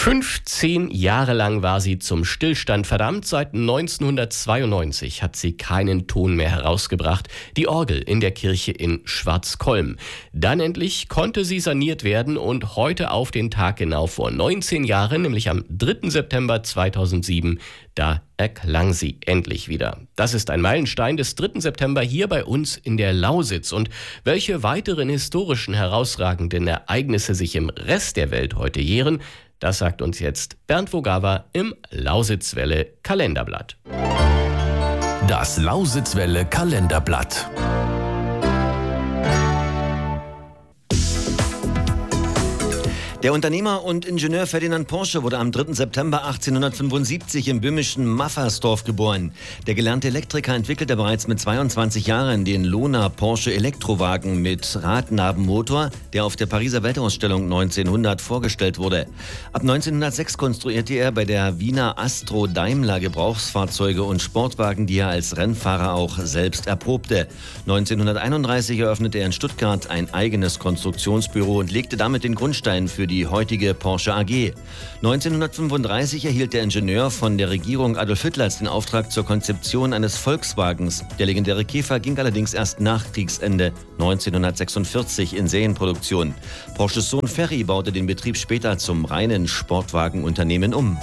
15 Jahre lang war sie zum Stillstand verdammt. Seit 1992 hat sie keinen Ton mehr herausgebracht. Die Orgel in der Kirche in Schwarzkollm. Dann endlich konnte sie saniert werden und heute auf den Tag genau vor 19 Jahren, nämlich am 3. September 2007, da erklang sie endlich wieder. Das ist ein Meilenstein des 3. September hier bei uns in der Lausitz. Und welche weiteren historischen herausragenden Ereignisse sich im Rest der Welt heute jähren, das sagt uns jetzt Bernd Vogawa im Lausitzwelle Kalenderblatt. Das Lausitzwelle Kalenderblatt. Der Unternehmer und Ingenieur Ferdinand Porsche wurde am 3. September 1875 im böhmischen Maffersdorf geboren. Der gelernte Elektriker entwickelte bereits mit 22 Jahren den Lohner Porsche Elektrowagen mit Radnabenmotor, der auf der Pariser Weltausstellung 1900 vorgestellt wurde. Ab 1906 konstruierte er bei der Wiener Astro Daimler Gebrauchsfahrzeuge und Sportwagen, die er als Rennfahrer auch selbst erprobte. 1931 eröffnete er in Stuttgart ein eigenes Konstruktionsbüro und legte damit den Grundstein für die heutige Porsche AG. 1935 erhielt der Ingenieur von der Regierung Adolf Hitlers den Auftrag zur Konzeption eines Volkswagens. Der legendäre Käfer ging allerdings erst nach Kriegsende 1946 in Serienproduktion. Porsches Sohn Ferry baute den Betrieb später zum reinen Sportwagenunternehmen um.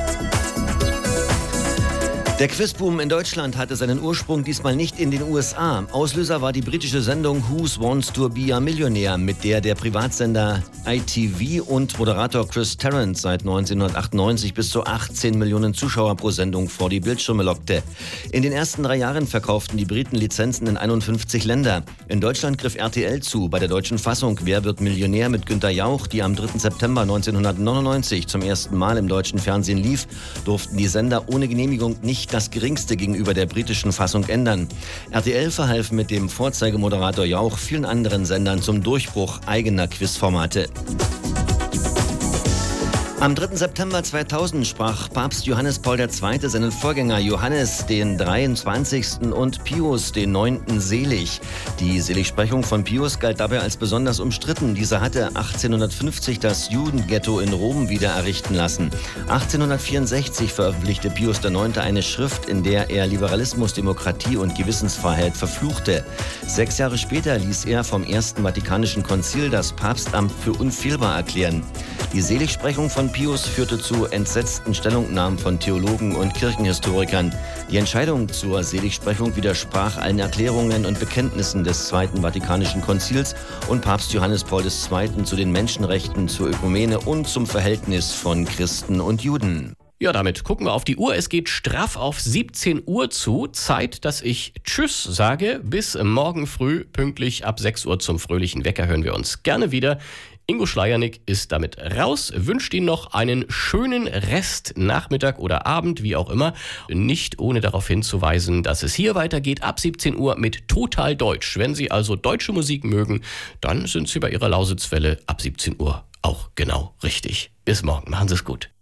Der Quizboom in Deutschland hatte seinen Ursprung diesmal nicht in den USA. Auslöser war die britische Sendung Who Wants to be a Millionaire, mit der der Privatsender ITV und Moderator Chris Tarrant seit 1998 bis zu 18 Millionen Zuschauer pro Sendung vor die Bildschirme lockte. In den ersten 3 Jahren verkauften die Briten Lizenzen in 51 Länder. In Deutschland griff RTL zu. Bei der deutschen Fassung Wer wird Millionär mit Günther Jauch, die am 3. September 1999 zum ersten Mal im deutschen Fernsehen lief, durften die Sender ohne Genehmigung nicht das Geringste gegenüber der britischen Fassung ändern. RTL verhalf mit dem Vorzeigemoderator Jauch vielen anderen Sendern zum Durchbruch eigener Quizformate. Am 3. September 2000 sprach Papst Johannes Paul II. Seinen Vorgänger Johannes den 23. und Pius den 9. selig. Die Seligsprechung von Pius galt dabei als besonders umstritten. Dieser hatte 1850 das Judenghetto in Rom wieder errichten lassen. 1864 veröffentlichte Pius IX. Eine Schrift, in der er Liberalismus, Demokratie und Gewissensfreiheit verfluchte. 6 Jahre später ließ er vom Ersten Vatikanischen Konzil das Papstamt für unfehlbar erklären. Die Seligsprechung von Pius führte zu entsetzten Stellungnahmen von Theologen und Kirchenhistorikern. Die Entscheidung zur Seligsprechung widersprach allen Erklärungen und Bekenntnissen des Zweiten Vatikanischen Konzils und Papst Johannes Paul II. Zu den Menschenrechten, zur Ökumene und zum Verhältnis von Christen und Juden. Ja, damit gucken wir auf die Uhr. Es geht straff auf 17 Uhr zu. Zeit, dass ich Tschüss sage. Bis morgen früh, pünktlich ab 6 Uhr zum fröhlichen Wecker hören wir uns gerne wieder. Ingo Schleiernick ist damit raus, wünscht Ihnen noch einen schönen Restnachmittag oder Abend, wie auch immer. Nicht ohne darauf hinzuweisen, dass es hier weitergeht ab 17 Uhr mit Total Deutsch. Wenn Sie also deutsche Musik mögen, dann sind Sie bei Ihrer Lausitzwelle ab 17 Uhr auch genau richtig. Bis morgen, machen Sie es gut.